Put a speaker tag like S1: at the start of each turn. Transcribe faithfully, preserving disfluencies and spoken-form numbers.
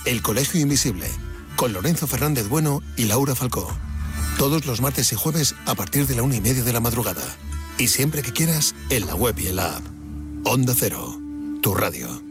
S1: El Colegio Invisible, con Lorenzo Fernández Bueno y Laura Falcó. Todos los martes y jueves a partir de la una y media de la madrugada. Y siempre que quieras, en la web y en la app. Onda Cero, tu radio.